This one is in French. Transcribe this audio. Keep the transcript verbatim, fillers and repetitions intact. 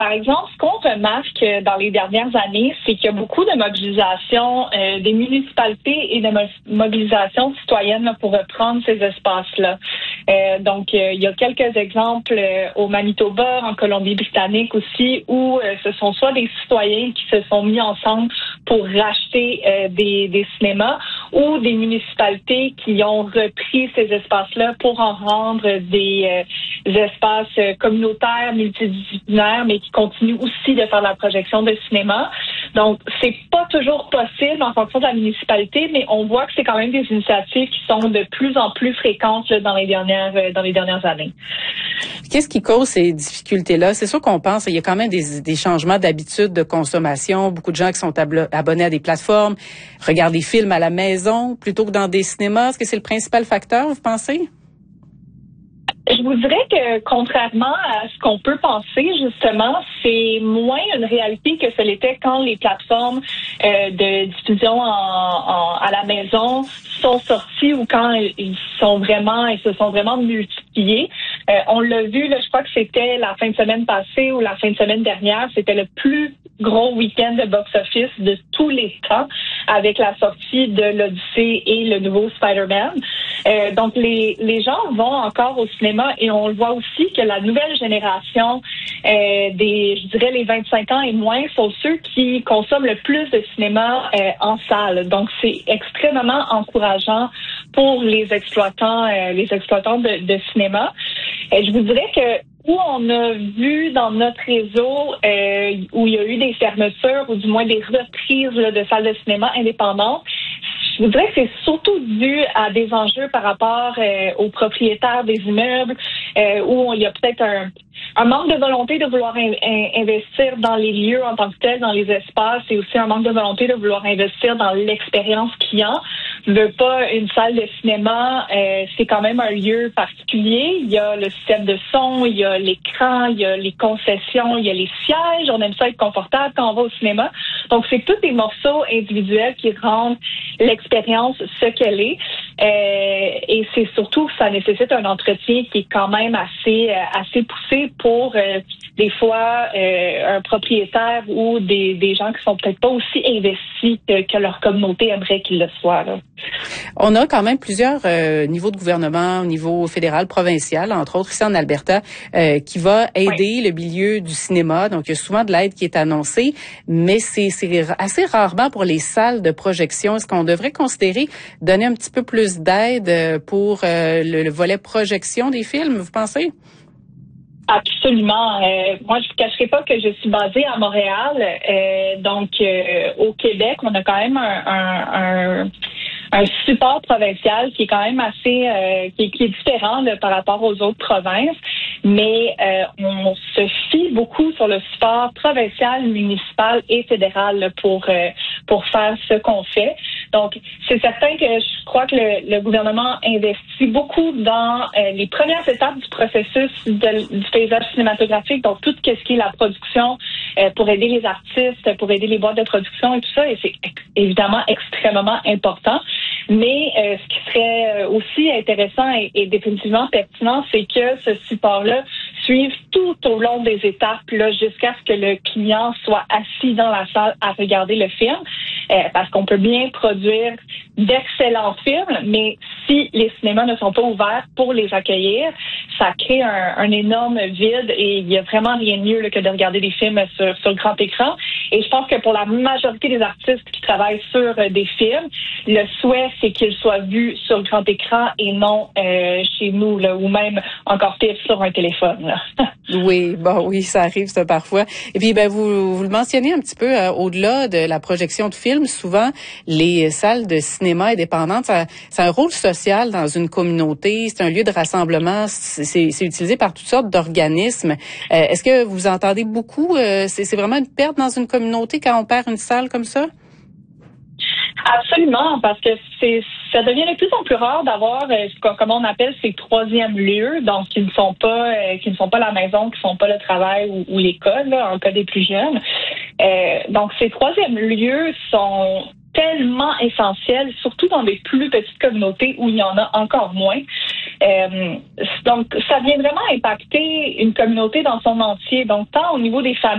Par exemple, ce qu'on remarque dans les dernières années, c'est qu'il y a beaucoup de mobilisation euh, des municipalités et de mo- mobilisation citoyenne là, pour reprendre ces espaces-là. Euh, donc, euh, il y a quelques exemples euh, au Manitoba, en Colombie-Britannique aussi, où euh, ce sont soit des citoyens qui se sont mis ensemble pour racheter euh, des, des cinémas ou des municipalités qui ont repris ces espaces-là pour en rendre des, euh, des espaces euh, communautaires, multidisciplinaires, mais qui continuent aussi de faire la projection de cinéma. Donc, c'est pas toujours possible en fonction de la municipalité, mais on voit que c'est quand même des initiatives qui sont de plus en plus fréquentes là, dans les dernières euh, dans les dernières années. Qu'est-ce qui cause ces difficultés-là? C'est sûr qu'on pense qu'il y a quand même des, des changements d'habitude de consommation. Beaucoup de gens qui sont ablo- abonnés à des plateformes regardent des films à la maison plutôt que dans des cinémas. Est-ce que c'est le principal facteur, vous pensez? Je vous dirais que, contrairement à ce qu'on peut penser, justement, c'est moins une réalité que ce l'était quand les plateformes euh, de diffusion en, en, à la maison sont sorties ou quand ils sont vraiment, ils se sont vraiment multipliés. Euh, on l'a vu, là, je crois que c'était la fin de semaine passée ou la fin de semaine dernière, c'était le plus gros week-end de box-office de tous les temps avec la sortie de l'Odyssée et le nouveau Spider-Man. Euh, donc, les, les gens vont encore au cinéma et on le voit aussi que la nouvelle génération euh, des, je dirais, les vingt-cinq ans et moins sont ceux qui consomment le plus de cinéma euh, en salle. Donc, c'est extrêmement encourageant pour les exploitants, euh, les exploitants de, de cinéma. Et je vous dirais que où on a vu dans notre réseau euh, où il y a eu des fermetures ou du moins des reprises là, de salles de cinéma indépendantes, je voudrais que c'est surtout dû à des enjeux par rapport euh, aux propriétaires des immeubles, euh, où il y a peut-être un, un manque de volonté de vouloir in- in- investir dans les lieux en tant que tels, dans les espaces, et aussi un manque de volonté de vouloir investir dans l'expérience client. Je veux pas une salle de cinéma, euh, c'est quand même un lieu particulier. Il y a le système de son, il y a l'écran, il y a les concessions, il y a les sièges. On aime ça être confortable quand on va au cinéma. Donc, c'est tous des morceaux individuels qui rendent l'expérience ce qu'elle est. Euh, et c'est surtout que ça nécessite un entretien qui est quand même assez euh, assez poussé pour euh, des fois euh, un propriétaire ou des, des gens qui sont peut-être pas aussi investis que, que leur communauté aimerait qu'ils le soient. Là. On a quand même plusieurs euh, niveaux de gouvernement au niveau fédéral, provincial, entre autres ici en Alberta, euh, qui va aider oui. le milieu du cinéma. Donc, il y a souvent de l'aide qui est annoncée, mais c'est, c'est assez rarement pour les salles de projection. Est-ce qu'on devrait considérer donner un petit peu plus d'aide pour euh, le, le volet projection des films, vous pensez? Absolument. Euh, moi, je ne vous cacherai pas que je suis basée à Montréal. Euh, donc, euh, au Québec, on a quand même un, un, un, un support provincial qui est quand même assez, euh, qui, est, qui est différent là, par rapport aux autres provinces. Mais euh, on se fie beaucoup sur le support provincial, municipal et fédéral là, pour euh, pour faire ce qu'on fait. Donc, c'est certain que je crois que le, le gouvernement investit beaucoup dans euh, les premières étapes du processus de, du paysage cinématographique, donc tout ce qui est la production euh, pour aider les artistes, pour aider les boîtes de production et tout ça, et c'est ex- évidemment extrêmement important. Mais euh, ce qui serait aussi intéressant et, et définitivement pertinent, c'est que ce support-là suive tout au long des étapes là, jusqu'à ce que le client soit assis dans la salle à regarder le film. Euh, parce qu'on peut bien produire d'excellents films, mais si les cinémas ne sont pas ouverts pour les accueillir, ça crée un, un énorme vide et il n'y a vraiment rien de mieux là, que de regarder des films sur, sur le grand écran. Et je pense que pour la majorité des artistes qui travaillent sur euh, des films, le souhait, c'est qu'ils soient vus sur le grand écran et non euh, chez nous, là, ou même encore pire sur un téléphone. Là. Oui, bon, oui, ça arrive ça parfois. Et puis, ben vous, vous le mentionnez un petit peu euh, au-delà de la projection de films. Souvent, les salles de cinéma indépendantes, ça, c'est un rôle social dans une communauté. C'est un lieu de rassemblement. C'est, c'est, c'est utilisé par toutes sortes d'organismes. Euh, est-ce que vous entendez beaucoup euh, c'est, c'est vraiment une perte dans une communauté quand on perd une salle comme ça? Absolument, parce que c'est ça devient de plus en plus rare d'avoir euh, comme on appelle ces troisièmes lieux, donc qui ne sont pas euh, qui ne sont pas la maison, qui ne sont pas le travail ou, ou l'école, là, en cas des plus jeunes. Euh, donc ces troisièmes lieux sont tellement essentiels, surtout dans des plus petites communautés où il y en a encore moins. Euh, donc ça vient vraiment impacter une communauté dans son entier. Donc tant au niveau des familles